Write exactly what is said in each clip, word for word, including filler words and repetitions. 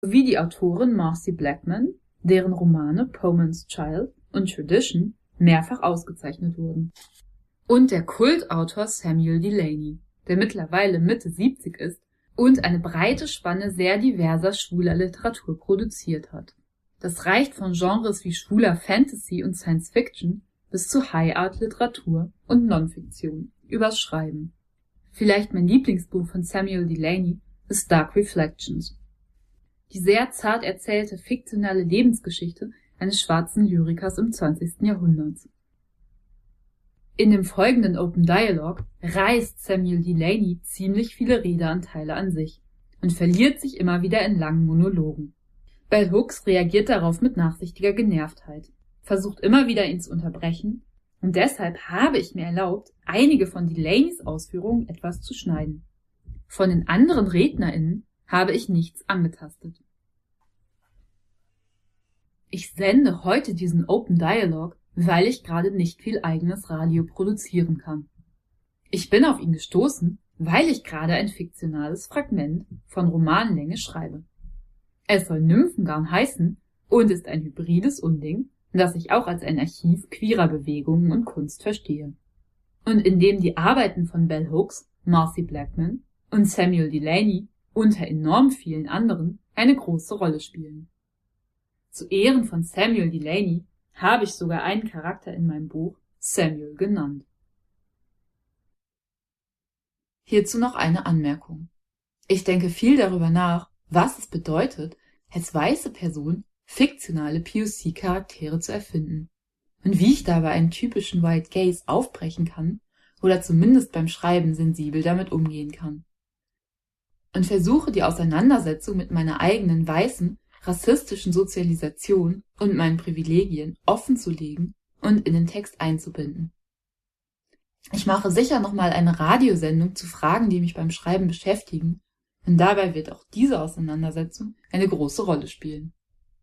sowie die Autorin Marcy Blackman, deren Romane Poeman's Child und Tradition mehrfach ausgezeichnet wurden. Und der Kultautor Samuel Delany, der mittlerweile Mitte siebzig ist und eine breite Spanne sehr diverser schwuler Literatur produziert hat. Das reicht von Genres wie schwuler Fantasy und Science Fiction bis zu High-Art-Literatur und Non-Fiktion übers Schreiben. Vielleicht mein Lieblingsbuch von Samuel Delany ist Dark Reflections. Die sehr zart erzählte fiktionale Lebensgeschichte eines schwarzen Lyrikers im zwanzigsten Jahrhundert. In dem folgenden Open Dialogue reißt Samuel Delany ziemlich viele Redeanteile an sich und verliert sich immer wieder in langen Monologen. Bell Hooks reagiert darauf mit nachsichtiger Genervtheit, versucht immer wieder ihn zu unterbrechen, und deshalb habe ich mir erlaubt, einige von Delanys Ausführungen etwas zu schneiden. Von den anderen RednerInnen habe ich nichts angetastet. Ich sende heute diesen Open Dialogue, weil ich gerade nicht viel eigenes Radio produzieren kann. Ich bin auf ihn gestoßen, weil ich gerade ein fiktionales Fragment von Romanlänge schreibe. Es soll Nymphengarn heißen und ist ein hybrides Unding, das ich auch als ein Archiv queerer Bewegungen und Kunst verstehe. Und in dem die Arbeiten von Bell Hooks, Marcy Blackman und Samuel Delany unter enorm vielen anderen eine große Rolle spielen. Zu Ehren von Samuel Delany habe ich sogar einen Charakter in meinem Buch Samuel genannt. Hierzu noch eine Anmerkung. Ich denke viel darüber nach, was es bedeutet, als weiße Person fiktionale P O C-Charaktere zu erfinden und wie ich dabei einen typischen White Gaze aufbrechen kann oder zumindest beim Schreiben sensibel damit umgehen kann. Und versuche die Auseinandersetzung mit meiner eigenen weißen, rassistischen Sozialisation und meinen Privilegien offen zu legen und in den Text einzubinden. Ich mache sicher nochmal eine Radiosendung zu Fragen, die mich beim Schreiben beschäftigen, und dabei wird auch diese Auseinandersetzung eine große Rolle spielen.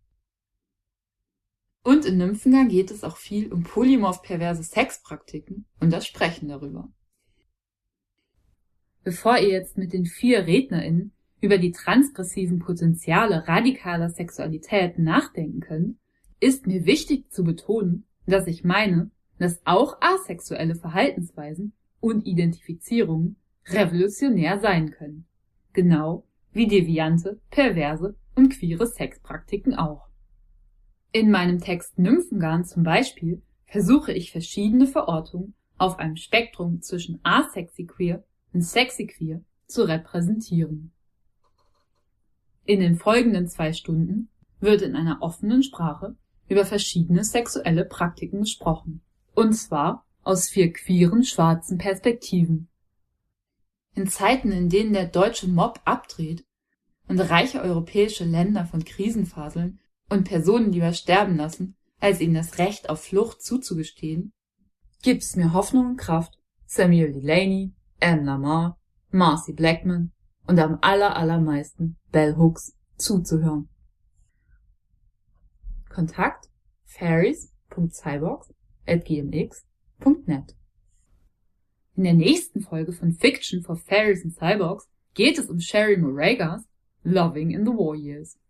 Und in Nymphengarn geht es auch viel um polymorph-perverse Sexpraktiken und das Sprechen darüber. Bevor ihr jetzt mit den vier RednerInnen über die transgressiven Potenziale radikaler Sexualität nachdenken könnt, ist mir wichtig zu betonen, dass ich meine, dass auch asexuelle Verhaltensweisen und Identifizierungen revolutionär sein können. Genau wie deviante, perverse und queere Sexpraktiken auch. In meinem Text Nymphengarn zum Beispiel versuche ich verschiedene Verortungen auf einem Spektrum zwischen asexy-queer und sexy-queer zu repräsentieren. In den folgenden zwei Stunden wird in einer offenen Sprache über verschiedene sexuelle Praktiken gesprochen, und zwar aus vier queeren schwarzen Perspektiven. In Zeiten, in denen der deutsche Mob abdreht und reiche europäische Länder von Krisen faseln und Personen lieber sterben lassen, als ihnen das Recht auf Flucht zuzugestehen, gibt's mir Hoffnung und Kraft, Samuel Delany, Anne Lamar, Marcy Blackman und am aller allermeisten Bell Hooks zuzuhören. Kontakt fairies punkt cyborgs at gmx punkt net. In der nächsten Folge von Fiction for Fairies and Cyborgs geht es um Sherry Moragas Loving in the War Years.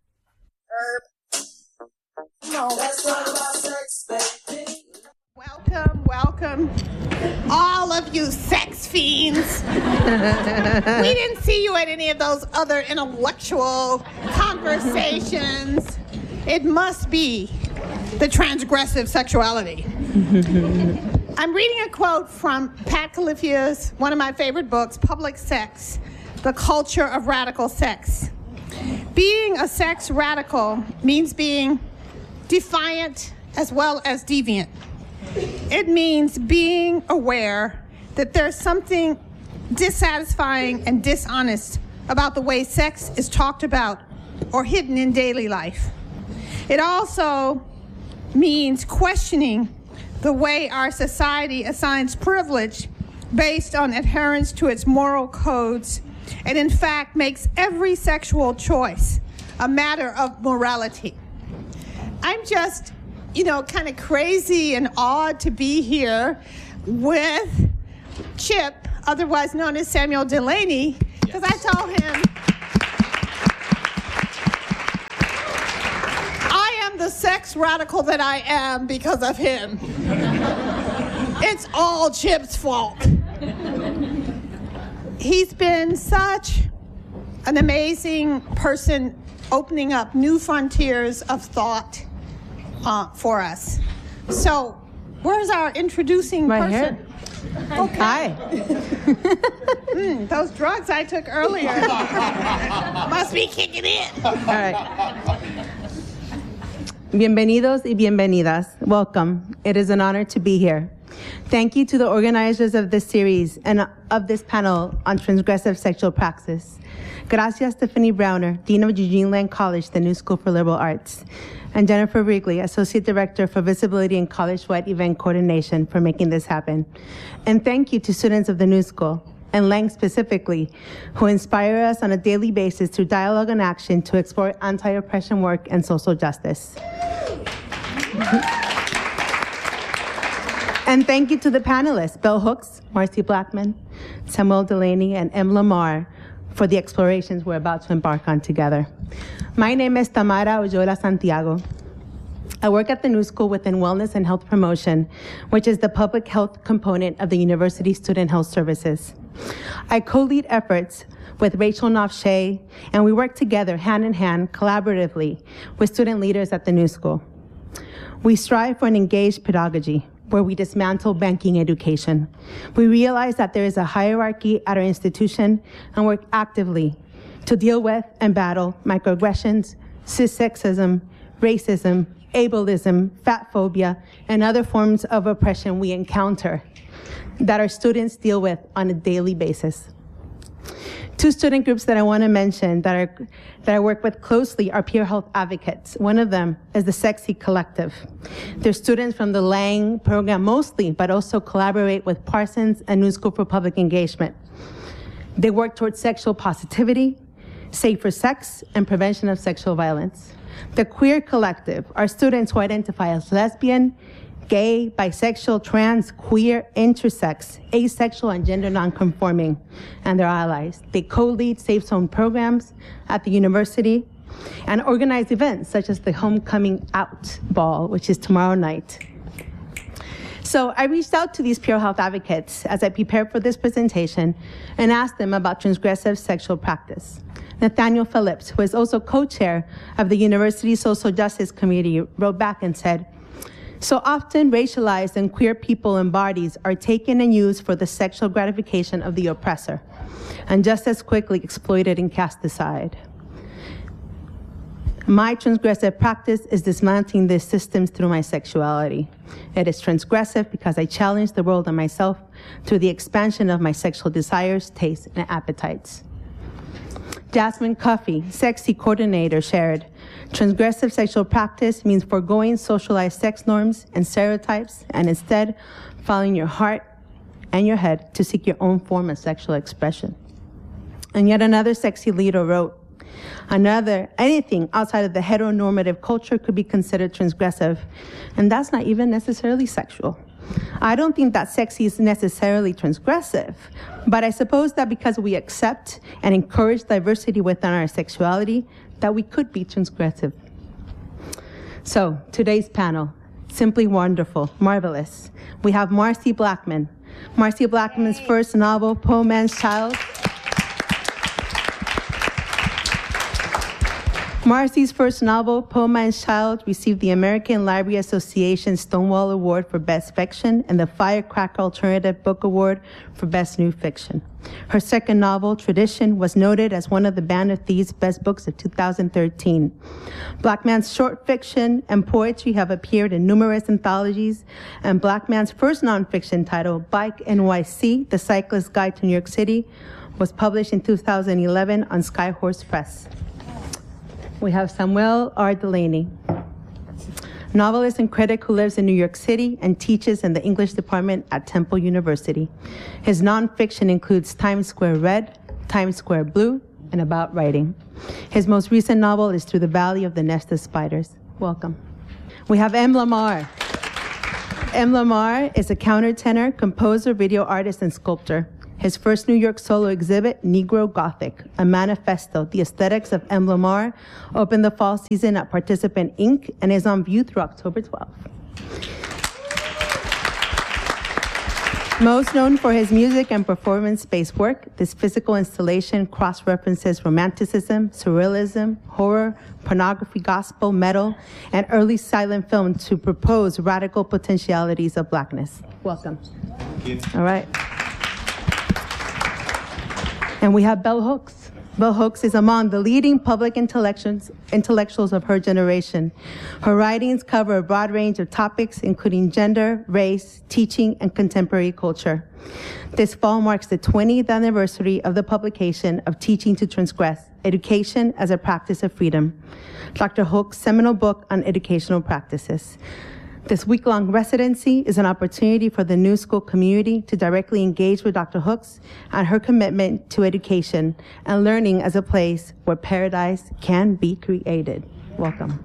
Welcome, welcome, all of you sex fiends. We didn't see you at any of those other intellectual conversations. It must be the transgressive sexuality. I'm reading a quote from Pat Califia's, one of my favorite books, Public Sex, The Culture of Radical Sex. Being a sex radical means being defiant as well as deviant. It means being aware that there's something dissatisfying and dishonest about the way sex is talked about or hidden in daily life. It also means questioning the way our society assigns privilege based on adherence to its moral codes, and in fact makes every sexual choice a matter of morality. I'm just, you know, kind of crazy and awed to be here with Chip, otherwise known as Samuel Delany, because I told him sex radical that I am because of him. It's all Chip's fault. He's been such an amazing person, opening up new frontiers of thought uh, for us. So, where's our introducing right person? Here. Okay. Hi. mm, those drugs I took earlier must be kicking in. All right. Bienvenidos y bienvenidas. Welcome. It is an honor to be here. Thank you to the organizers of this series and of this panel on transgressive sexual praxis. Gracias, Stephanie Browner, Dean of Eugene Land College, the New School for Liberal Arts, and Jennifer Wrigley, Associate Director for Visibility and College-wide Event Coordination, for making this happen. And thank you to students of the New School, and Lang specifically, who inspire us on a daily basis through dialogue and action to explore anti-oppression work and social justice. And thank you to the panelists, Bell Hooks, Marcy Blackman, Samuel Delaney, and Em Lamar, for the explorations we're about to embark on together. My name is Tamara Oyola Santiago. I work at the New School within Wellness and Health Promotion, which is the public health component of the University Student Health Services. I co-lead efforts with Rachel Knopf-Shea, and we work together hand in hand, collaboratively, with student leaders at the New School. We strive for an engaged pedagogy, where we dismantle banking education. We realize that there is a hierarchy at our institution and work actively to deal with and battle microaggressions, cissexism, racism, ableism, fat phobia, and other forms of oppression we encounter that our students deal with on a daily basis. Two student groups that I want to mention that, are, that I work with closely are peer health advocates. One of them is the Sexy Collective. They're students from the Lang program mostly, but also collaborate with Parsons and New School for Public Engagement. They work towards sexual positivity, safer sex, and prevention of sexual violence. The Queer Collective are students who identify as lesbian, gay, bisexual, trans, queer, intersex, asexual, and gender nonconforming, and their allies. They co-lead Safe Zone programs at the university and organize events such as the Homecoming Out Ball, which is tomorrow night. So I reached out to these peer health advocates as I prepared for this presentation and asked them about transgressive sexual practice. Nathaniel Phillips, who is also co-chair of the University Social Justice Committee, wrote back and said, "So often racialized and queer people and bodies are taken and used for the sexual gratification of the oppressor, and just as quickly exploited and cast aside. My transgressive practice is dismantling these systems through my sexuality. It is transgressive because I challenge the world and myself through the expansion of my sexual desires, tastes, and appetites." Jasmine Cuffey, Sexy Coordinator, shared, "Transgressive sexual practice means foregoing socialized sex norms and stereotypes and instead following your heart and your head to seek your own form of sexual expression." And yet another sexy leader wrote, "Another, anything outside of the heteronormative culture could be considered transgressive, and that's not even necessarily sexual. I don't think that sexy is necessarily transgressive, but I suppose that because we accept and encourage diversity within our sexuality, that we could be transgressive." So, today's panel, simply wonderful, marvelous. We have Marcy Blackman. Marcy Blackman's first novel, Poor Man's Child. Marcy's first novel, Poor Man's Child, received the American Library Association Stonewall Award for Best Fiction and the Firecracker Alternative Book Award for Best New Fiction. Her second novel, Tradition, was noted as one of the Band of Thieves' best books of two thousand thirteen. Blackman's short fiction and poetry have appeared in numerous anthologies, and Blackman's first nonfiction title, Bike N Y C, The Cyclist's Guide to New York City, was published in two thousand eleven on Skyhorse Press. We have Samuel R. Delaney, novelist and critic who lives in New York City and teaches in the English department at Temple University. His nonfiction includes Times Square Red, Times Square Blue, and About Writing. His most recent novel is Through the Valley of the Nest of Spiders. Welcome. We have Em Lamar. Em Lamar is a countertenor, composer, video artist, and sculptor. His first New York solo exhibit, Negro Gothic, a manifesto, the aesthetics of M. Lamar, opened the fall season at Participant Incorporated and is on view through October twelfth. Most known for his music and performance-based work, this physical installation cross-references romanticism, surrealism, horror, pornography, gospel, metal, and early silent film to propose radical potentialities of Blackness. Welcome. Thank you. All right. And we have Bell Hooks. Bell Hooks is among the leading public intellectuals, intellectuals of her generation. Her writings cover a broad range of topics, including gender, race, teaching, and contemporary culture. This fall marks the twentieth anniversary of the publication of Teaching to Transgress, Education as a Practice of Freedom, Doctor Hooks' seminal book on educational practices. This week-long residency is an opportunity for the New School community to directly engage with Doctor Hooks and her commitment to education and learning as a place where paradise can be created. Welcome.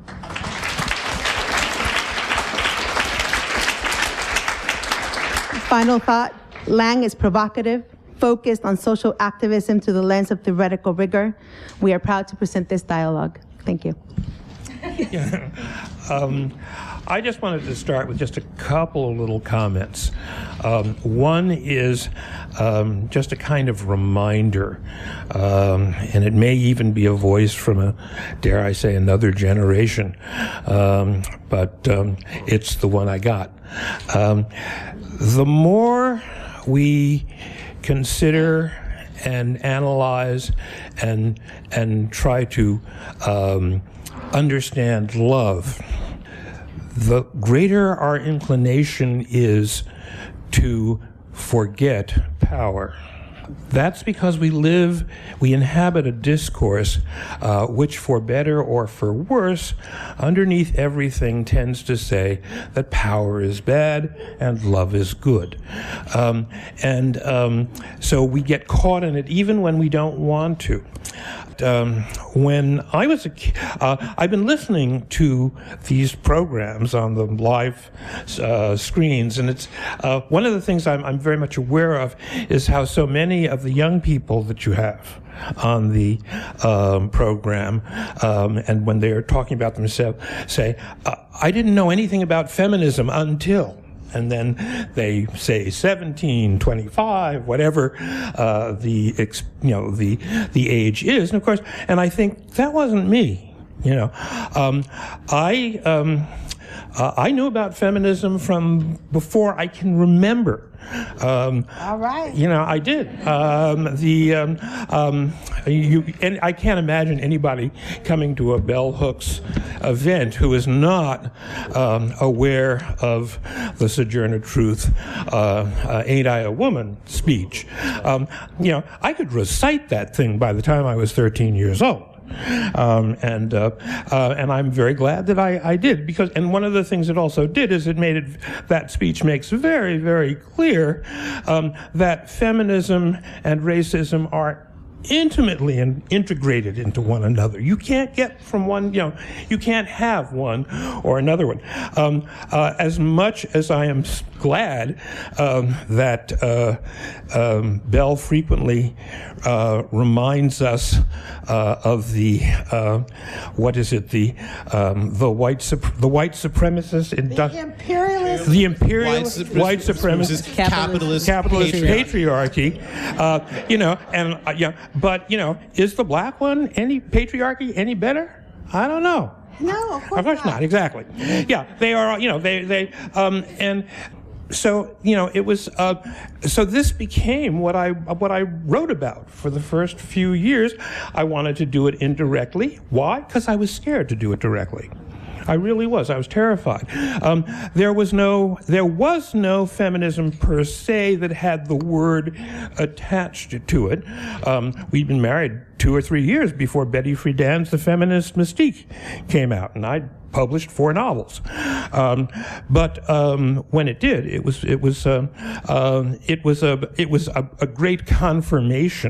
Final thought, Lang is provocative, focused on social activism through the lens of theoretical rigor. We are proud to present this dialogue. Thank you. Yeah. Um, I just wanted to start with just a couple of little comments. Um, one is um, just a kind of reminder, um, and it may even be a voice from a, dare I say, another generation, um, but um, it's the one I got. Um, the more we consider and analyze and and try to um, understand love, the greater our inclination is to forget power. That's because we live, we inhabit a discourse uh, which, for better or for worse, underneath everything tends to say that power is bad and love is good. Um, and um, so we get caught in it even when we don't want to. Um, when I was a kid, uh, I've been listening to these programs on the live uh, screens, and it's uh, one of the things I'm, I'm very much aware of is how so many of the young people that you have on the um, program, um, and when they're talking about themselves, say, uh, I didn't know anything about feminism until. And then they say seventeen, twenty-five, whatever uh, the you know the the age is, and of course, and I think that wasn't me. You know, um, I um, uh, I knew about feminism from before I can remember. Um, All right. You know, I did. Um, the um, um, you and I can't imagine anybody coming to a Bell Hooks event who is not um, aware of the Sojourner Truth uh, uh, "Ain't I a Woman" speech. Um, you know, I could recite that thing by the time I was thirteen years old. Um, and uh, uh, and I'm very glad that I, I did, because and one of the things it also did is it made it, that speech makes very, very clear um, that feminism and racism are intimately in, integrated into one another. You can't get from one, you know, you can't have one or another one. Um, uh, as much as I am glad um, that uh, um, Bell frequently uh, reminds us uh, of the uh, what is it the um, the white the white supremacists, the imperialist, the imperialist white, white supremacist, supremacist capitalist, capitalist patriarchy. patriarchy. Uh, you know, and uh, yeah, but you know, is the black one any patriarchy any better? I don't know. No, of course, of course not. not. Exactly. Yeah, they are. You know, they they um, and. So you know, it was. Uh, so this became what I what I wrote about for the first few years. I wanted to do it indirectly. Why? Because I was scared to do it directly. I really was. I was terrified. Um, there was no there was no feminism per se that had the word attached to it. Um, we'd been married two or three years before Betty Friedan's The Feminist Mystique came out, and I'd published four novels. Um, but um, when it did, it was it was uh, uh, it was a it was a, a great confirmation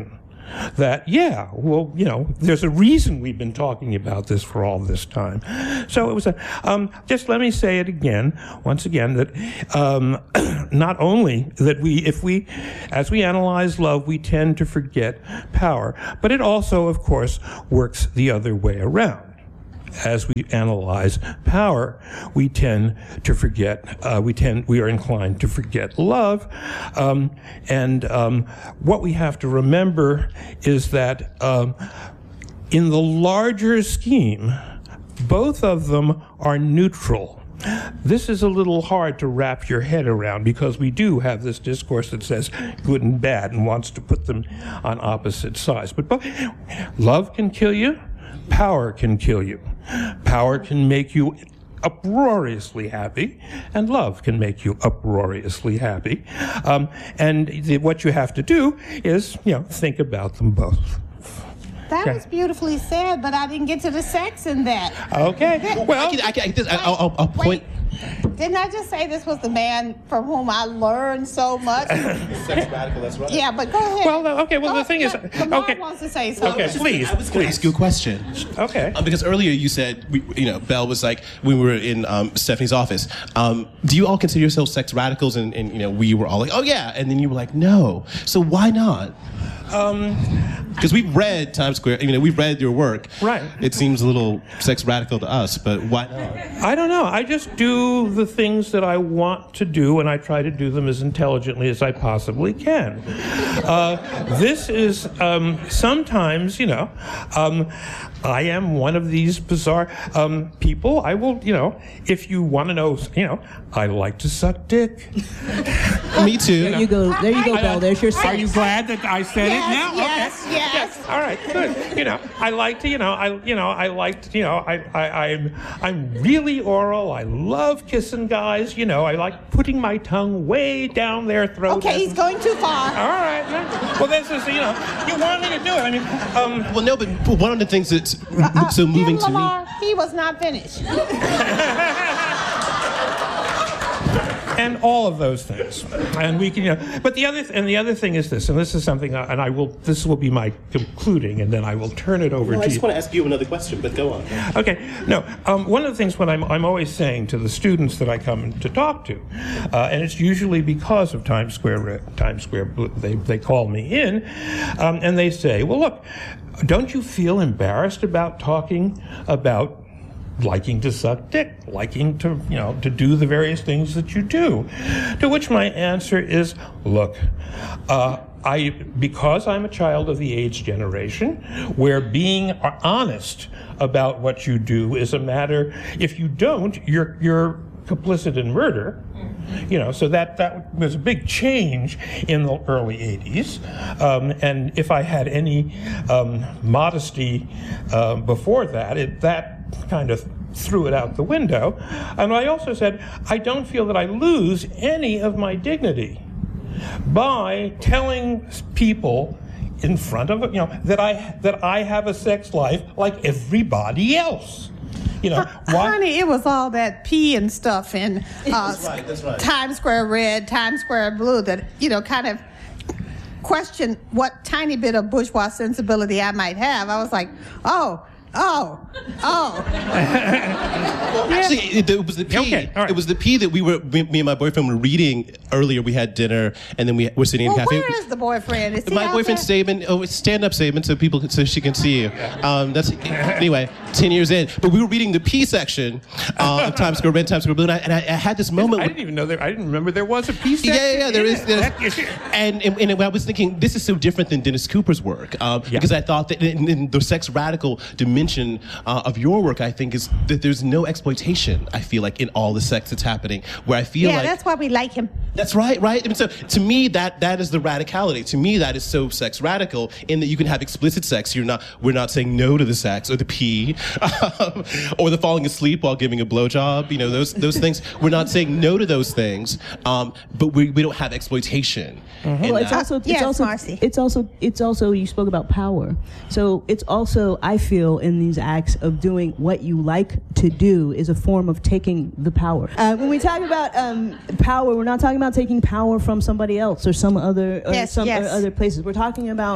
that, yeah, well, you know, there's a reason we've been talking about this for all this time. So it was a, um, just let me say it again, once again, that um, not only that we, if we, as we analyze love, we tend to forget power, but it also, of course, works the other way around. As we analyze power, we tend to forget, uh, we tend, we are inclined to forget love. Um, and um, what we have to remember is that um, in the larger scheme, both of them are neutral. This is a little hard to wrap your head around because we do have this discourse that says good and bad and wants to put them on opposite sides. But both, love can kill you. Power can kill you. Power can make you uproariously happy, and love can make you uproariously happy. Um, and the, what you have to do is, you know, think about them both. That was beautifully said, but I didn't get to the sex in that. Okay. Well, I can, I can, I can, I'll, I'll, I'll point. Wait. Didn't I just say this was the man from whom I learned so much? Sex radical, that's right. Yeah, but go ahead. Well, okay. Well, go, the thing is, Lamar okay. wants to say something. Okay, please. I was going to ask you a question. Okay. Um, because earlier you said, we, you know, Belle was like, when we were in um, Stephanie's office, um, do you all consider yourselves sex radicals? And, and, you know, we were all like, oh, yeah. And then you were like, no. So why not? Because um, we've read Times Square, you know, we've read your work. Right. It seems a little sex radical to us, but why not? I don't know. I just do the things that I want to do, and I try to do them as intelligently as I possibly can. Uh, this is um, sometimes, you know, um, I am one of these bizarre um, people. I will, you know, if you want to know, you know, I like to suck dick. Me too. There you go. There you go, Belle. There's your sex. Are you glad that I said Yes, it now? yes, okay. yes. All right. Good. You know, I like to. You know, I. You know, I like to. You know, I. I. I'm. I'm really oral. I love kissing guys. You know, I like putting my tongue way down their throat. Okay, he's going too far. All right. Well, this is. You know, you want me to do it. I mean, um. Well, no, but one of the things that's Uh, so moving to me. Lamar, he was not finished. And all of those things, and we can, you know. But the other, th- and the other thing is this, and this is something, I, and I will. This will be my concluding, and then I will turn it over Well, to I just you. want to ask you another question, but go on. Okay. No. Um, one of the things what I'm I'm always saying to the students that I come to talk to, uh, and it's usually because of Times Square Times Square Blue, they they call me in, um, and they say, well, look, don't you feel embarrassed about talking about liking to suck dick, liking to, you know, to do the various things that you do? To which my answer is, look, uh, I, because I'm a child of the AIDS generation, where being honest about what you do is a matter, if you don't, you're, you're complicit in murder. You know, so that, that was a big change in the early eighties. Um, and if I had any um, modesty uh, before that, it, that kind of threw it out the window. And I also said, I don't feel that I lose any of my dignity by telling people in front of, you know, that I, that I have a sex life like everybody else. You know, why? Honey, it was all that pee and stuff in uh, That's right, that's right. Times Square Red, Times Square Blue that, you know, kind of questioned what tiny bit of bourgeois sensibility I might have. I was like, oh, oh, oh. Well, actually, it, it was the pee. Okay, all right. It was the pee that we were, me, me and my boyfriend were reading earlier. We had dinner, and then we were sitting Well, in a cafe. where is the boyfriend? Is he My out boyfriend's there? statement, oh, it's stand-up statement, so people, so she can see you. Um, that's anyway. Ten years in, but we were reading the P section uh, of Times Square Red, Times Square Blue, and I, and I, I had this moment. I didn't even know there. I didn't remember there was a piece. Yeah, yeah, yeah, there is. There's, and, and and I was thinking, this is so different than Dennis Cooper's work, um, Yeah. because I thought that in, in the sex radical dimension uh, of your work, I think is that there's no exploitation. I feel like in all the sex that's happening, where I feel Yeah, like that's why we like him. that's right, right. And so to me, that that is the radicality. To me, that is so sex radical in that you can have explicit sex. You're not. We're not saying no to the sex or the pee. Um, or the falling asleep while giving a blowjob, you know, those those things. We're not saying no to those things, um, but we, we don't have exploitation. Mm-hmm. in Well, it's that. also it's Yes, also Marcy. it's also it's also you spoke about power. So it's also, I feel, in these acts of doing what you like to do is a form of taking the power. Uh, when we talk about um, power, we're not talking about taking power from somebody else or some other or Yes, some yes. or other places. We're talking about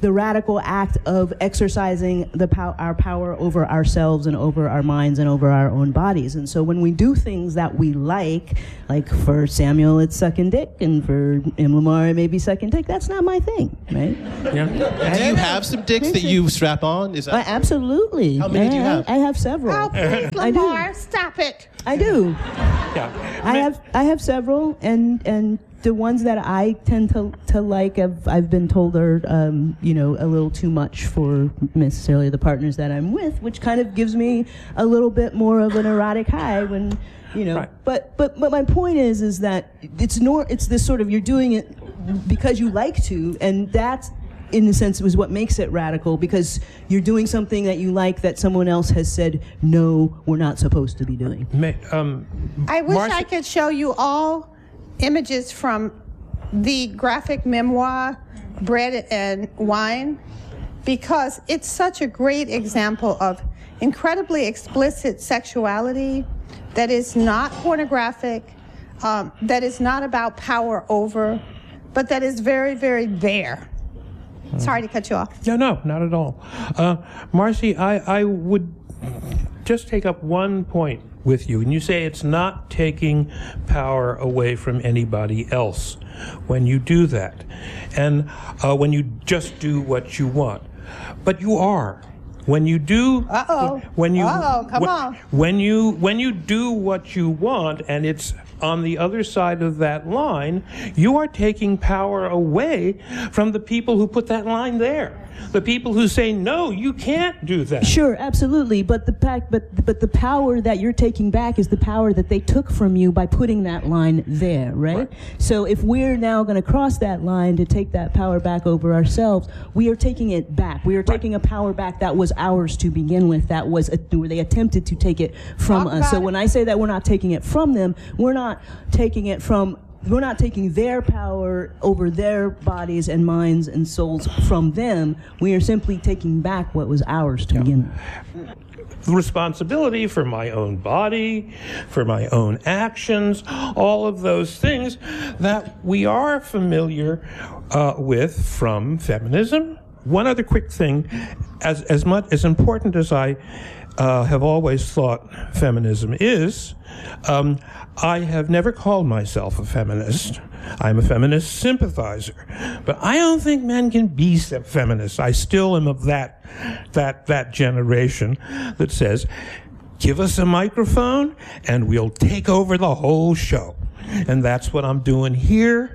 the radical act of exercising the pow- our power over ourselves and over our minds and over our own bodies. And so when we do things that we like, like for Samuel it's sucking dick, and for M. Lamar it may be sucking dick, that's not my thing, right? Yeah. Do you have some dicks that you strap on? Is that Uh, absolutely. How many I, do you have? I, I have several. Oh, please, I do. Lamar, stop it. I do. Yeah. I have I have several, and and the ones that I tend to to like, I've I've been told are um, you know, a little too much for necessarily the partners that I'm with, which kind of gives me a little bit more of an erotic high when, you know. Right. But but but my point is is that it's nor it's this sort of, you're doing it because you like to, and that's, in a sense, was what makes it radical, because you're doing something that you like that someone else has said, no, we're not supposed to be doing. May, um, I wish Marcy- I could show you all images from the graphic memoir, Bread and Wine, because it's such a great example of incredibly explicit sexuality that is not pornographic, um, that is not about power over, but that is very, very there. Sorry to cut you off. No, no, not at all. Uh, Marcy, I, I would just take up one point with you. And you say it's not taking power away from anybody else when you do that. And uh, when you just do what you want. But you are. When you do, Uh-oh. when you, Uh-oh, come when, on. when you, when you do what you want, and it's on the other side of that line, you are taking power away from the people who put that line there. The people who say, no, you can't do that. Sure, absolutely, but the fact, but but the power that you're taking back is the power that they took from you by putting that line there, right? Right. So if we're now going to cross that line to take that power back over ourselves, we are taking it back. We are taking a power back that was ours to begin with. That was a, where they attempted to take it from Talk us. about So it. when I say that we're not taking it from them, we're not taking it from. We're not taking their power over their bodies and minds and souls from them. We are simply taking back what was ours to begin with. The responsibility for my own body, for my own actions, all of those things that we are familiar uh, with from feminism. One other quick thing, as as much as important as I uh, have always thought feminism is, um, I have never called myself a feminist. I'm a feminist sympathizer, but I don't think men can be feminists. I still am of that that that generation that says, give us a microphone and we'll take over the whole show. And that's what I'm doing here.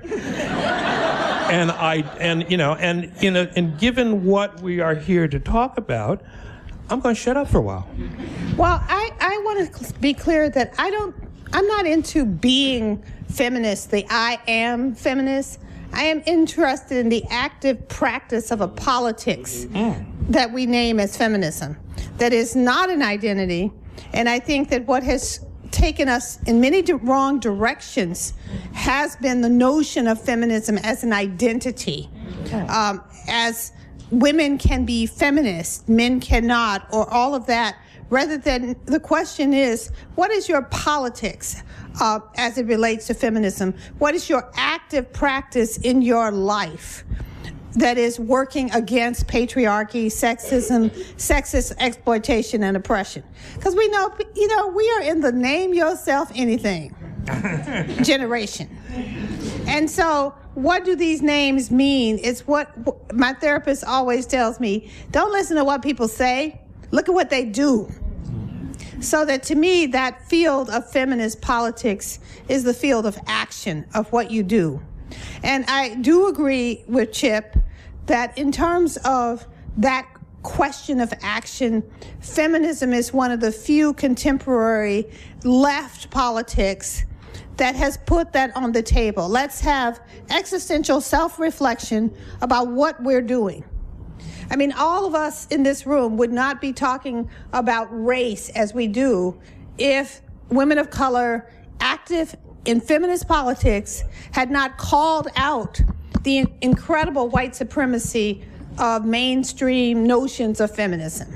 and I and you know and you know and given what we are here to talk about, I'm going to shut up for a while. Well, I, I want to be clear that I don't, I'm not into being feminist, the I am feminist. I am interested in the active practice of a politics mm. that we name as feminism. That is not an identity. And I think that what has taken us in many di- wrong directions has been the notion of feminism as an identity. Um, as women can be feminists, men cannot, or all of that, rather than the question is, what is your politics uh, as it relates to feminism? What is your active practice in your life that is working against patriarchy, sexism, sexist exploitation, and oppression? Because we know, you know, we are in the name yourself anything generation. And so what do these names mean? It's what my therapist always tells me, don't listen to what people say, look at what they do. So that to me, that field of feminist politics is the field of action, of what you do. And I do agree with Chip that in terms of that question of action, feminism is one of the few contemporary left politics that has put that on the table. Let's have existential self-reflection about what we're doing. I mean, all of us in this room would not be talking about race as we do if women of color active in feminist politics had not called out the incredible white supremacy of mainstream notions of feminism.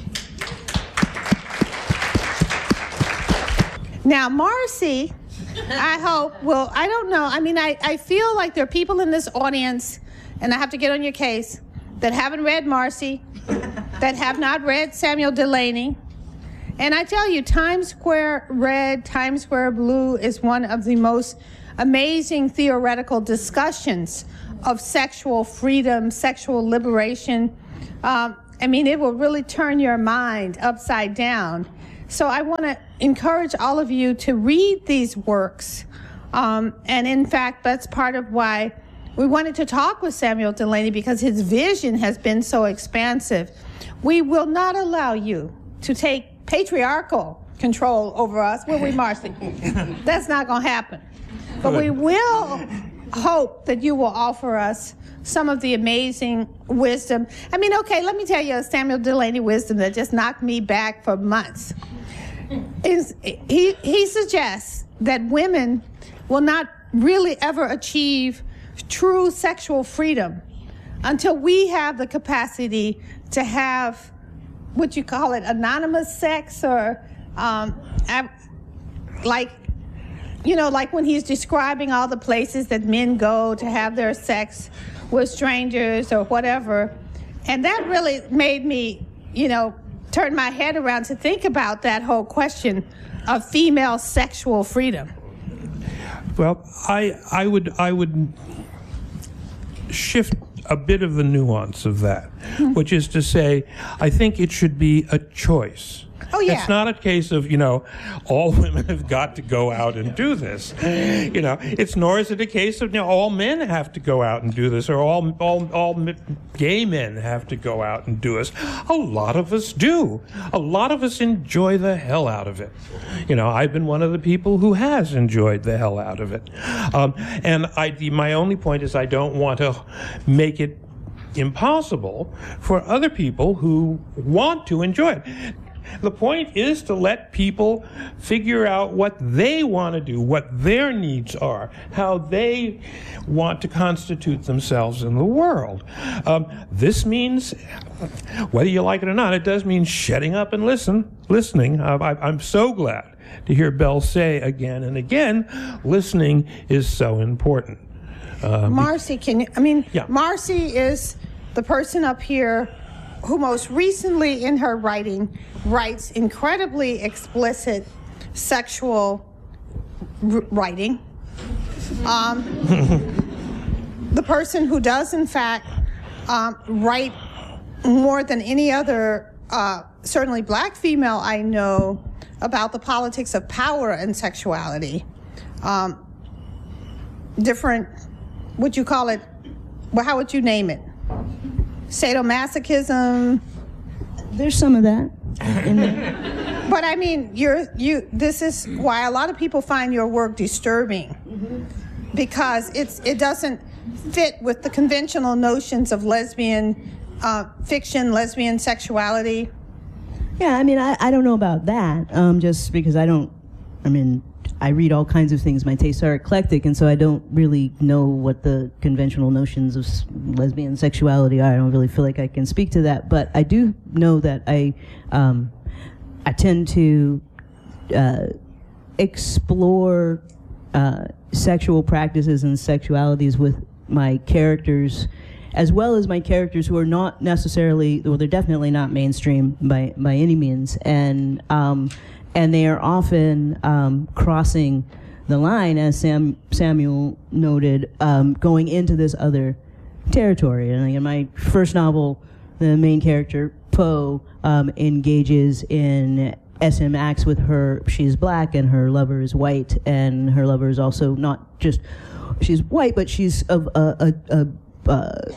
Now, Marcy, I hope, well, I don't know. I mean, I, I feel like there are people in this audience, and I have to get on your case, that haven't read Marcy, that have not read Samuel Delany. And I tell you, Times Square Red, Times Square Blue is one of the most amazing theoretical discussions of sexual freedom, sexual liberation. Um, I mean, it will really turn your mind upside down. So I want to encourage all of you to read these works. Um, and in fact, that's part of why we wanted to talk with Samuel Delany, because his vision has been so expansive. We will not allow you to take patriarchal control over us, will we, Marcy? That's not going to happen. But we will hope that you will offer us some of the amazing wisdom. I mean, okay, let me tell you a Samuel Delany wisdom that just knocked me back for months. Is he, he suggests that women will not really ever achieve true sexual freedom until we have the capacity to have, what you call it, anonymous sex, or um, like, you know, like when he's describing all the places that men go to have their sex with strangers or whatever. And that really made me, you know, turn my head around to think about that whole question of female sexual freedom. Well, I, I would, I would shift a bit of the nuance of that, mm-hmm. which is to say, I think it should be a choice. Oh, yeah. It's not a case of, you know, all women have got to go out and do this. You know, it's nor is it a case of, you know, all men have to go out and do this, or all all all gay men have to go out and do this. A lot of us do. A lot of us enjoy the hell out of it. You know, I've been one of the people who has enjoyed the hell out of it. Um, and I, my only point is I don't want to make it impossible for other people who want to enjoy it. The point is to let people figure out what they want to do, what their needs are, how they want to constitute themselves in the world. Um, this means, whether you like it or not, it does mean shutting up and listen, listening. Uh, I, I'm so glad to hear Belle say again and again, listening is so important. Uh, Marcy, can you, I mean, yeah. Marcy is the person up here who most recently in her writing writes incredibly explicit sexual r- writing. Um, the person who does, in fact, um, write more than any other, uh, certainly black female I know, about the politics of power and sexuality. Um, different, would you call it, well, how would you name it? Sadomasochism. There's some of that in there. But I mean, you're you. This is why a lot of people find your work disturbing, mm-hmm. because it's it doesn't fit with the conventional notions of lesbian uh, fiction, lesbian sexuality. Yeah, I mean, I, I don't know about that. Um, just because I don't. I mean, I read all kinds of things. My tastes are eclectic, and so I don't really know what the conventional notions of s- lesbian sexuality are. I don't really feel like I can speak to that, but I do know that I, um, I tend to uh, explore uh, sexual practices and sexualities with my characters, as well as my characters who are not necessarily, well, they're definitely not mainstream by by any means, and. Um, And they are often um, crossing the line, as Sam Samuel noted, um, going into this other territory. And in my first novel, the main character, Poe, um, engages in S M acts with her. She's black and her lover is white, and her lover is also not just, she's white, but she's of a, a, a, a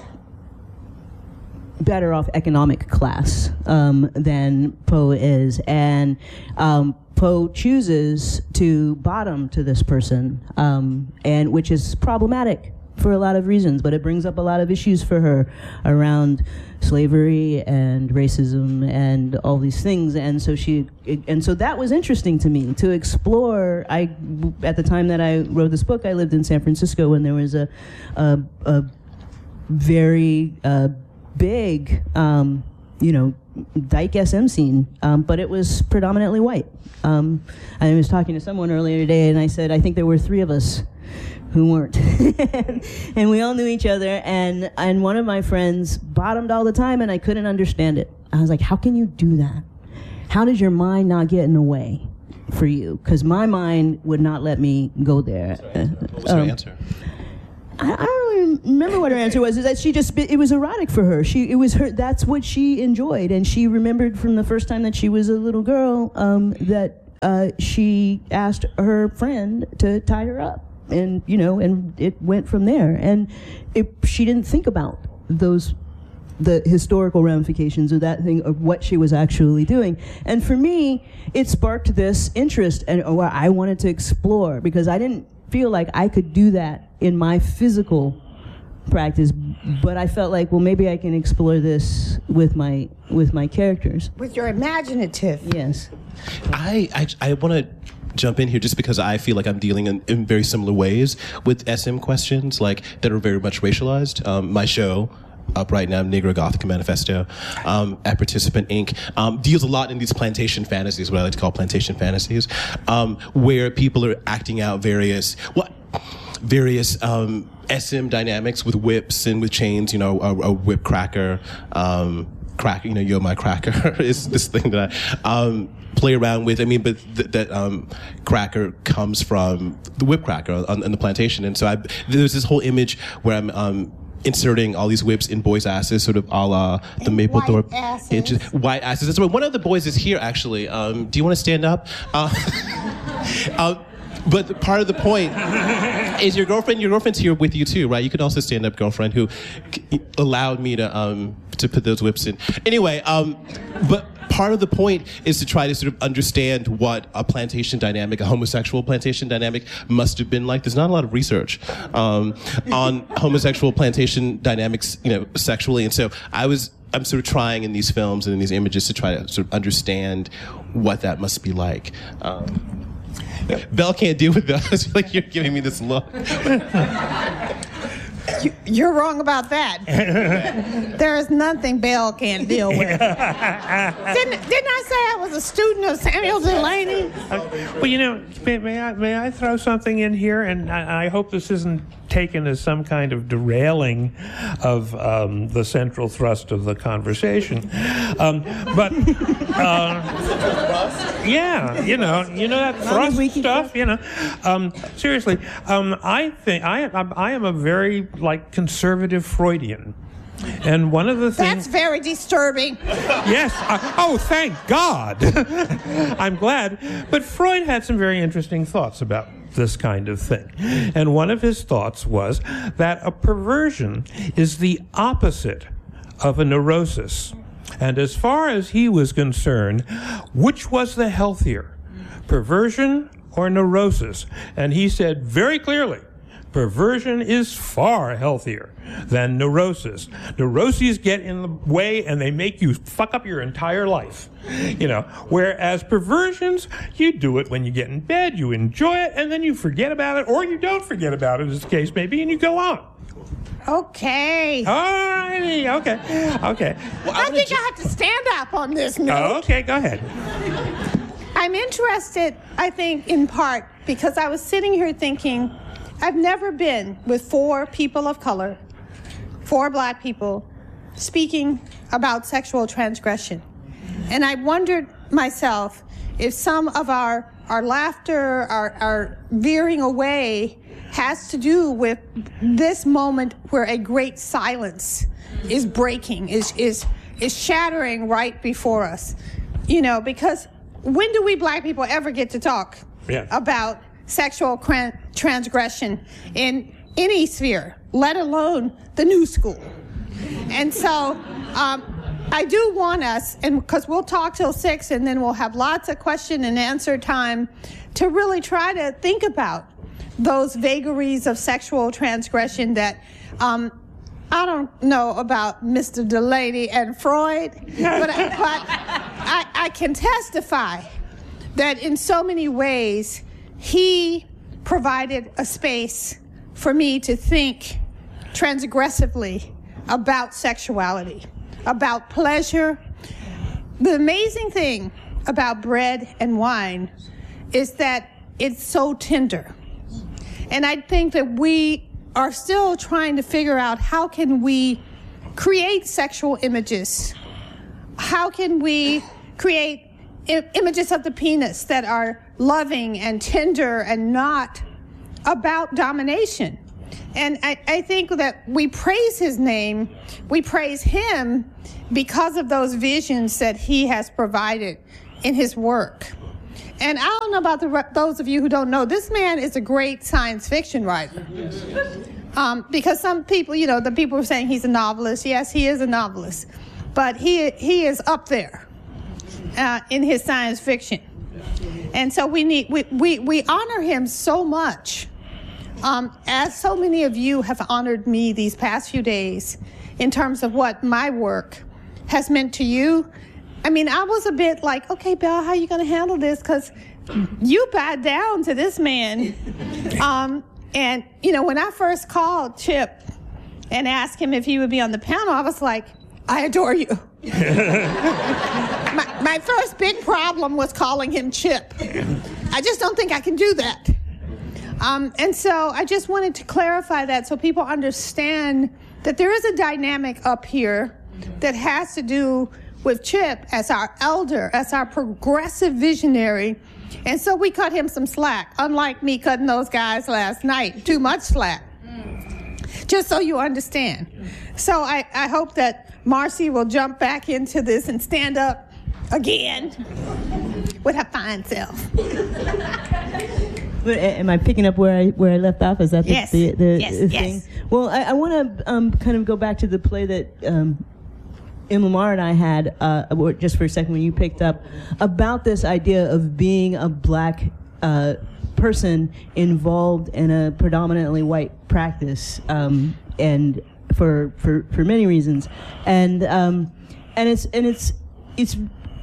better off economic class um, than Poe is, and um, Poe chooses to bottom to this person, um, and which is problematic for a lot of reasons, but it brings up a lot of issues for her around slavery and racism and all these things, and so she, it, and so that was interesting to me to explore. I, at the time that I wrote this book, I lived in San Francisco, and there was a, a, a very uh, big, um, you know, dyke S M scene, um, but it was predominantly white. Um, I was talking to someone earlier today, and I said, I think there were three of us who weren't. And we all knew each other, and, and one of my friends bottomed all the time, and I couldn't understand it. I was like, how can you do that? How does your mind not get in the way for you? Because my mind would not let me go there. Sorry, what was her um, answer? I, I don't even remember what her answer was. Is that she just it was erotic for her. She it was her. That's what she enjoyed, and she remembered from the first time that she was a little girl um, that uh, she asked her friend to tie her up, and you know, and it went from there. And it, she didn't think about those the historical ramifications of that thing of what she was actually doing. And for me, it sparked this interest, and oh, I wanted to explore because I didn't feel like I could do that in my physical practice, but I felt like, well, maybe I can explore this with my with my characters. With your imaginative. Yes. I I, I want to jump in here just because I feel like I'm dealing in, in very similar ways with S M questions, like that are very much racialized. Um, my show, up right now, Negro Gothic Manifesto, um, at Participant Incorporated, um, deals a lot in these plantation fantasies, what I like to call plantation fantasies, um, where people are acting out various, what, various um, S M dynamics with whips and with chains, you know, a, a whip cracker, um, cracker, you know, you're my cracker is this thing that I um, play around with. I mean, but th- that um, cracker comes from the whip cracker on, on the plantation. And so I, there's this whole image where I'm, um, inserting all these whips in boys' asses, sort of a la the Mapplethorpe. White asses. Inches, white asses. That's right. One of the boys is here, actually. Um, do you want to stand up? Uh, uh, but part of the point is your girlfriend. Your girlfriend's here with you too, right? You can also stand up, girlfriend, who allowed me to um, to put those whips in. Anyway, um, but. Part of the point is to try to sort of understand what a plantation dynamic, a homosexual plantation dynamic, must have been like. There's not a lot of research um, on homosexual plantation dynamics, you know, sexually, and so I was, I'm sort of trying in these films and in these images to try to sort of understand what that must be like. Um, Belle can't deal with that. It's like you're giving me this look. You, you're wrong about that. There is nothing Belle can't deal with. didn't, didn't I say I was a student of Samuel Delaney? Well, you know, may, may I may I throw something in here? And I, I hope this isn't taken as some kind of derailing of um, the central thrust of the conversation. Um, but uh, yeah, you know, you know that thrust stuff. You know, um, seriously, um, I think I am I am a very like conservative Freudian. And one of the things... That's very disturbing. Yes. I, oh, thank God. I'm glad. But Freud had some very interesting thoughts about this kind of thing. And one of his thoughts was that a perversion is the opposite of a neurosis. And as far as he was concerned, which was the healthier, perversion or neurosis? And he said very clearly, perversion is far healthier than neurosis. Neuroses get in the way and they make you fuck up your entire life. You know, whereas perversions, you do it when you get in bed, you enjoy it, and then you forget about it, or you don't forget about it, as the case may be, and you go on. Okay. All righty, okay, okay. Well, I think I have to stand up on this note. Oh, okay, go ahead. I'm interested, I think, in part, because I was sitting here thinking, I've never been with four people of color, four black people, speaking about sexual transgression. And I wondered myself if some of our, our laughter, our, our veering away has to do with this moment where a great silence is breaking, is, is, is shattering right before us. You know, because when do we black people ever get to talk yeah. about sexual cran- transgression in any sphere, let alone the new school? And so um, I do want us, and because we'll talk till six and then we'll have lots of question and answer time, to really try to think about those vagaries of sexual transgression that um, I don't know about Mister Delaney and Freud, but, I, but I, I can testify that in so many ways he provided a space for me to think transgressively about sexuality, about pleasure, the amazing thing about bread and wine is that it's so tender. And I think that we are still trying to figure out how can we create sexual images? How can we create I- images of the penis that are loving and tender and not about domination? And I, I think that we praise his name, we praise him because of those visions that he has provided in his work. And I don't know about the, those of you who don't know, this man is a great science fiction writer. Um, because some people, you know, the people are saying he's a novelist. Yes, he is a novelist. But he he is up there uh, in his science fiction. And so we need we, we, we honor him so much. Um, as so many of you have honored me these past few days in terms of what my work has meant to you. I mean, I was a bit like, okay, Belle, how are you going to handle this? Because you bowed down to this man. Um, and, you know, when I first called Chip and asked him if he would be on the panel, I was like, I adore you. my, my first big problem was calling him Chip. I just don't think I can do that. Um, and so I just wanted to clarify that so people understand that there is a dynamic up here that has to do with Chip as our elder, as our progressive visionary. And so we cut him some slack, unlike me cutting those guys last night, too much slack. Just so you understand. So I, I hope that Marcy will jump back into this and stand up again with her fine self. But am I picking up where I where I left off? Is that the, yes. the, the, yes, the yes. thing? Well, I, I want to um, kind of go back to the play that um, M. Lamar and I had, uh, just for a second when you picked up, about this idea of being a black uh, person involved in a predominantly white practice, um, and for, for for many reasons, and um, and it's and it's it's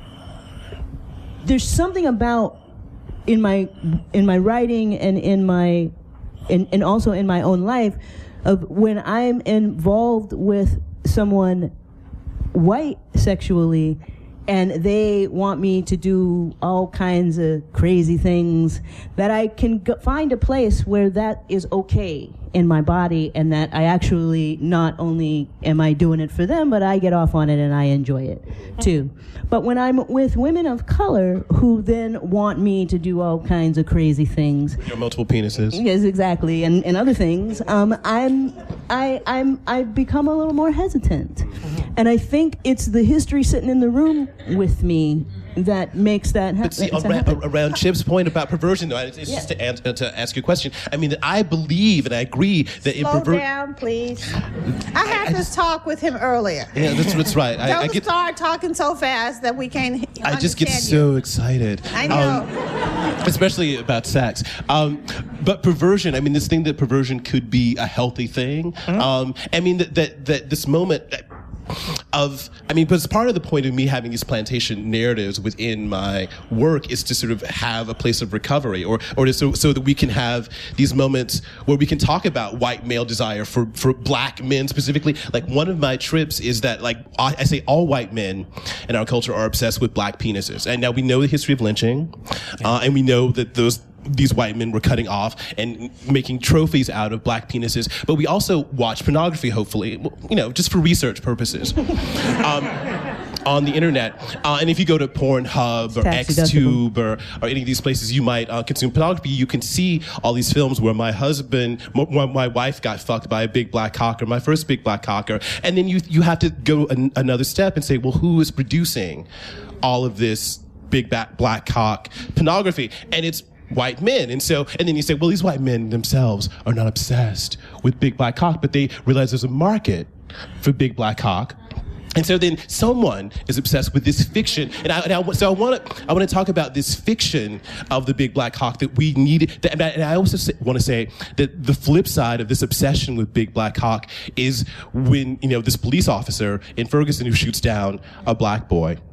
there's something about in my in my writing and in my and, and also in my own life of when I'm involved with someone white sexually and they want me to do all kinds of crazy things, that I can g- find a place where that is okay in my body, and that I actually not only am I doing it for them, but I get off on it and I enjoy it too. But when I'm with women of color who then want me to do all kinds of crazy things, Your multiple penises. yes, exactly, and, and other things, um, I'm I I'm I become a little more hesitant, and I think it's the history sitting in the room with me that makes that happen. But see, around, around Chip's point about perversion, though, it's, it's just to, answer, to ask you a question. I mean, that I believe and I agree that in Slow perversion. down, please. I had this talk with him earlier. Yeah, that's that's right. I, Don't I get, start talking so fast that we can't I just get understand so you. excited. I know. Um, especially about sex. Um, but perversion, I mean, this thing that perversion could be a healthy thing. Mm-hmm. Um, I mean, that, that, that this moment of, I mean, but it's part of the point of me having these plantation narratives within my work is to sort of have a place of recovery, or, or to, so, so that we can have these moments where we can talk about white male desire for, for black men specifically. Like, one of my trips is that, like, I, I say all white men in our culture are obsessed with black penises. And now we know the history of lynching, uh, and we know that those these white men were cutting off and making trophies out of black penises. But we also watch pornography, hopefully, you know, just for research purposes, um, on the internet. Uh, and if you go to Pornhub or XTube or, or any of these places you might uh, consume pornography, you can see all these films where my husband, m- my wife got fucked by a big black cocker, my first big black cocker. And then you, you have to go an- another step and say, well, who is producing all of this big back black cock pornography? And it's white men. And so, and then you say, well, these white men themselves are not obsessed with big black cock, but they realize there's a market for big black cock. And so then someone is obsessed with this fiction. And, I, and I, so I want to I want to talk about this fiction of the big black cock that we needed. That, and, I, and I also say, want to say that the flip side of this obsession with big black cock is when, you know, this police officer in Ferguson who shoots down a black boy.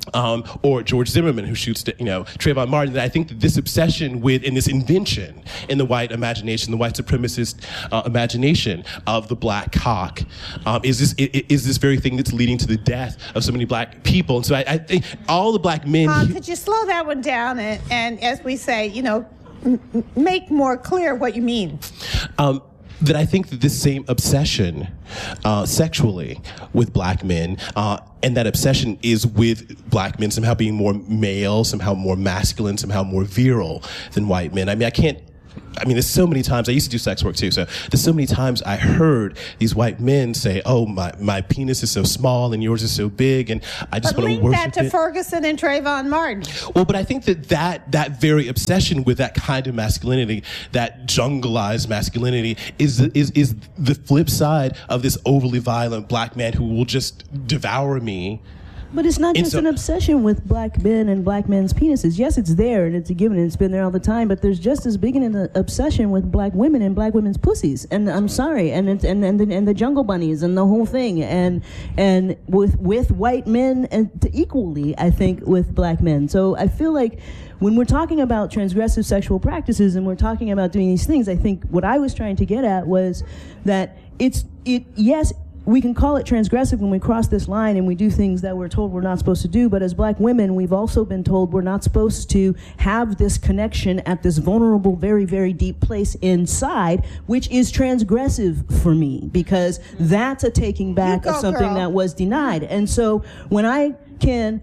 Um, or George Zimmerman, who shoots, you know, Trayvon Martin. That I think that this obsession with, and this invention in the white imagination, the white supremacist uh, imagination of the black cock, um, is this is this very thing that's leading to the death of so many black people. And so I, I think all the black men. Uh, could you slow that one down and, and as we say, you know, m- make more clear what you mean? Um, that I think that this same obsession uh, sexually with black men, uh, and that obsession is with black men somehow being more male, somehow more masculine, somehow more virile than white men. I mean, I can't, I mean, there's so many times, I used to do sex work too, so there's so many times I heard these white men say, oh, my, my penis is so small and yours is so big, and I just want to worship it. But link that to Ferguson and Trayvon Martin. Well, but I think that, that that very obsession with that kind of masculinity, that jungleized masculinity, is, is, is the flip side of this overly violent black man who will just devour me. But it's not And just so- an obsession with black men and black men's penises. Yes, it's there and it's a given and it's been there all the time, but there's just as big an obsession with black women and black women's pussies. And I'm sorry, and it's, and and the, and the jungle bunnies and the whole thing, and and with with white men and equally, I think, with black men. So I feel like when we're talking about transgressive sexual practices and we're talking about doing these things, I think what I was trying to get at was that it's it yes. we can call it transgressive when we cross this line and we do things that we're told we're not supposed to do, but as black women, we've also been told we're not supposed to have this connection at this vulnerable, very, very deep place inside, which is transgressive for me, because that's a taking back You of go, something girl. that was denied. And so when I can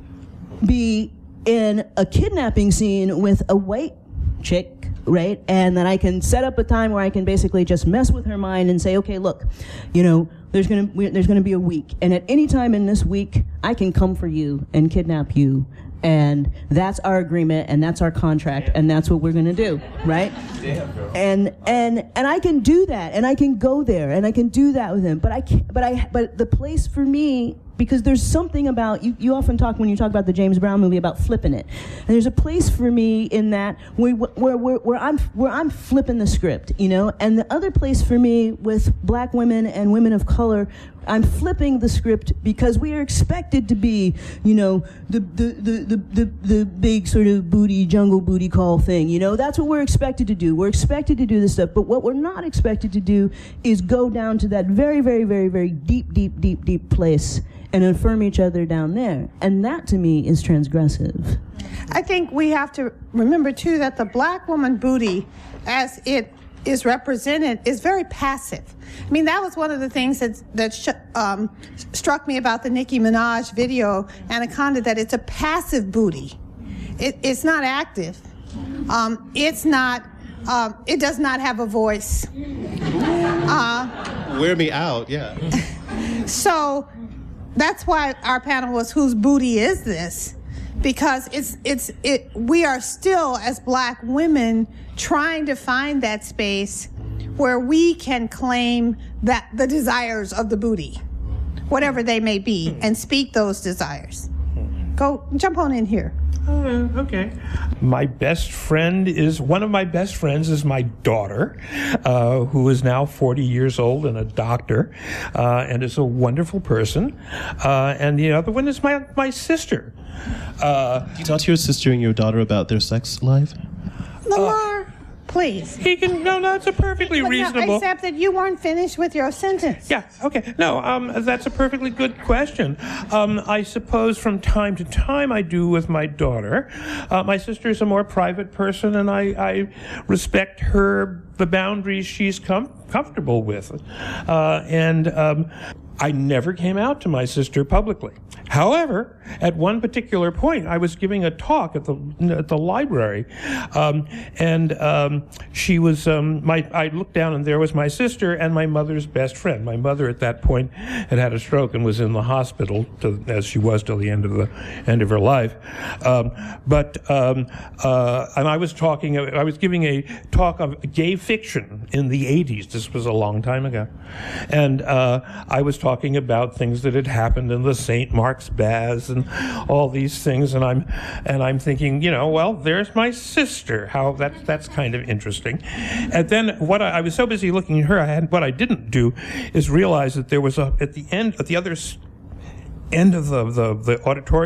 be in a kidnapping scene with a white chick, right, and then I can set up a time where I can basically just mess with her mind and say, okay, look, you know, there's gonna we, there's gonna be a week, and at any time in this week, I can come for you and kidnap you, and that's our agreement, and that's our contract, and that's what we're gonna do, right? And and and I can do that, and I can go there, and I can do that with him, but I can't, but I but the place for me. Because there's something about, you, you often talk, when you talk about the James Brown movie, about flipping it. And there's a place for me in that where, where, where, where, I'm, where I'm flipping the script, you know? And the other place for me with black women and women of color, I'm flipping the script because we are expected to be, you know, the, the, the, the, the, the big sort of booty, jungle booty call thing, you know? That's what we're expected to do. We're expected to do this stuff. But what we're not expected to do is go down to that very, very, very, very deep, deep, deep, deep place and affirm each other down there. And that, to me, is transgressive. I think we have to remember, too, that the black woman booty, as it is represented, is very passive. I mean, that was one of the things that, that sh- um, struck me about the Nicki Minaj video, Anaconda, that it's a passive booty. It, it's not active. Um, it's not, um, it does not have a voice. Uh, Wear me out, yeah. So that's why our panel was "Whose Booty Is This?" Because it's it's it. We are still, as black women, trying to find that space where we can claim that the desires of the booty, whatever they may be, and speak those desires. Go jump on in here. Uh, okay. My best friend is, one of my best friends is my daughter, uh, who is now forty years old and a doctor, uh, and is a wonderful person. Uh, and the other one is my, my sister. Uh, Do you talk to your sister and your daughter about their sex life? Lamar, please. he can, no, no, it's a perfectly But no, reasonable. except that you weren't finished with your sentence. Yeah, okay. No, um, that's a perfectly good question. Um, I suppose from time to time I do with my daughter. Uh, my sister is a more private person, and I, I respect her, the boundaries she's com- comfortable with. Uh, and um, I never came out to my sister publicly. However, at one particular point, I was giving a talk at the at the library, um, and um, she was. Um, my I looked down, and there was my sister and my mother's best friend. My mother, at that point, had had a stroke and was in the hospital, to, as she was till the end of the end of her life. Um, but um, uh, and I was talking. I was giving a talk of gay fiction in the eighties. This was a long time ago, and uh, I was talking about things that had happened in the Saint Mark's Baths and all these things, and I'm and I'm thinking, you know, well, there's my sister. How that that's kind of interesting. And then what I, I was so busy looking at her, I had what I didn't do is realize that there was a at the end at the other s- end of the, the the auditorium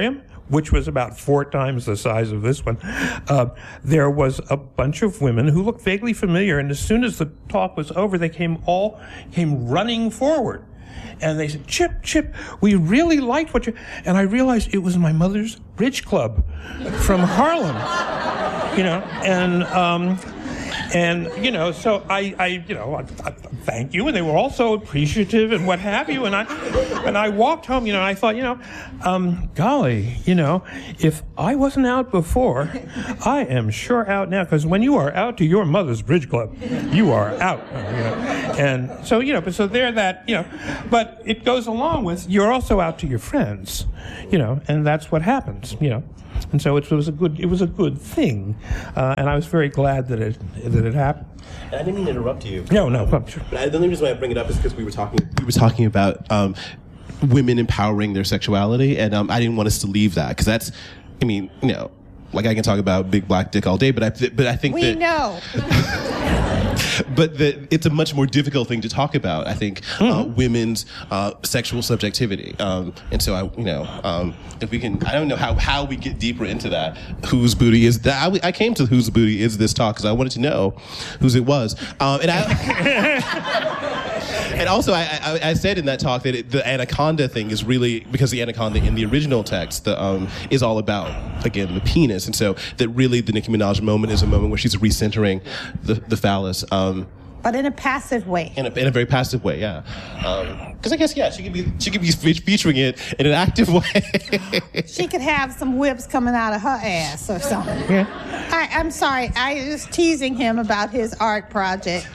which was about four times the size of this one, uh, there was a bunch of women who looked vaguely familiar, and as soon as the talk was over, they came all came running forward. And they said, Chip, Chip, we really liked what you... And I realized it was my mother's bridge club from Harlem, you know, and... Um, And, you know, so I, I you know, I, I, thank you. And they were all so appreciative and what have you. And I and I walked home, you know, and I thought, you know, um, golly, you know, if I wasn't out before, I am sure out now. Because when you are out to your mother's bridge club, you are out. You know? And so, you know, but so they're that, you know, but it goes along with you're also out to your friends, you know, and that's what happens, you know. And so it was a good it was a good thing, uh, and I was very glad that it that it happened. And I didn't mean to interrupt you. No, no. I'm sure. But I, the only reason why I bring it up is because we were talking we were talking about um, women empowering their sexuality, and um, I didn't want us to leave that because that's, I mean, you know, like I can talk about big black dick all day, but I but I think we that, know. But the, it's a much more difficult thing to talk about, I think, mm-hmm. uh, women's uh, sexual subjectivity. Um, and so, I, you know, um, if we can, I don't know how, how we get deeper into that. Whose booty is that? I, I came to Whose Booty Is This talk because I wanted to know whose it was. Um, and I... And also, I, I, I said in that talk that it, the anaconda thing is really, because the anaconda in the original text the, um, is all about, again, the penis. And so that really the Nicki Minaj moment is a moment where she's recentering the, the phallus. Um, but in a passive way. In a, in a very passive way, yeah. Because um, I guess, yeah, she could be she could be fe- featuring it in an active way. She could have some whips coming out of her ass or something. Yeah. I, I'm sorry, I was teasing him about his art project.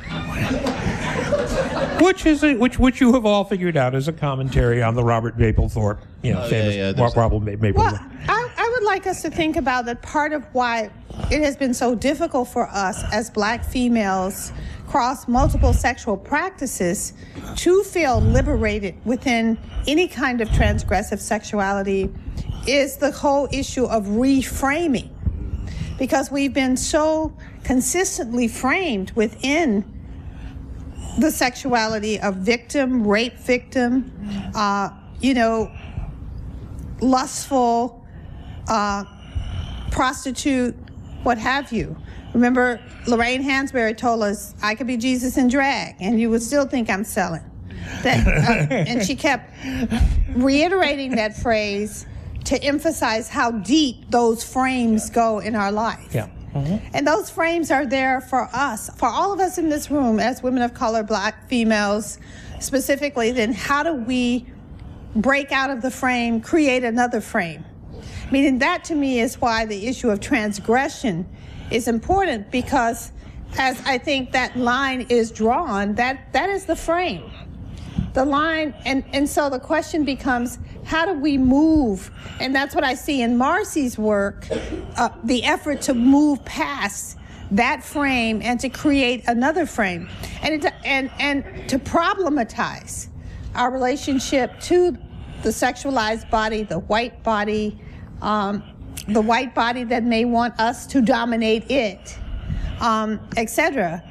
Which is a, which which you have all figured out is a commentary on the Robert Mapplethorpe, you know, oh, famous yeah, yeah, Robert Mapplethorpe. Well, I, I would like us to think about that part of why it has been so difficult for us as black females across multiple sexual practices to feel liberated within any kind of transgressive sexuality is the whole issue of reframing. Because we've been so consistently framed within the sexuality of victim, rape victim, uh, you know, lustful, uh, prostitute, what have you. Remember, Lorraine Hansberry told us, I could be Jesus in drag, and you would still think I'm selling. That, uh, and she kept reiterating that phrase to emphasize how deep those frames go in our life. Yeah. Mm-hmm. And those frames are there for us, for all of us in this room as women of color, black females specifically. Then how do we break out of the frame, create another frame? I mean, and that to me is why the issue of transgression is important, because as I think that line is drawn, that, that is the frame. The line, and, and so the question becomes, how do we move? And that's what I see in Marcy's work, uh, the effort to move past that frame and to create another frame, and, it, and, and to problematize our relationship to the sexualized body, the white body, um, the white body that may want us to dominate it, um, et cetera.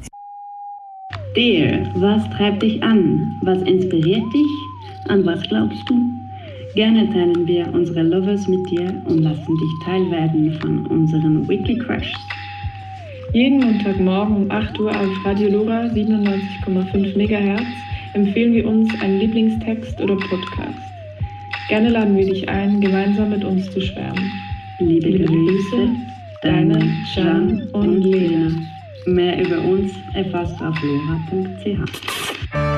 Der, was treibt dich an? Was inspiriert dich? An was glaubst du? Gerne teilen wir unsere Lovers mit dir und lassen dich Teil werden von unseren Weekly Crushes. Jeden Montagmorgen um acht Uhr auf Radio Lora siebenundneunzig Komma fünf Megahertz empfehlen wir uns einen Lieblingstext oder Podcast. Gerne laden wir dich ein, gemeinsam mit uns zu schwärmen. Liebe, Liebe Grüße, deine Can und Lena. Mehr über uns erfasst auf lora punkt c h.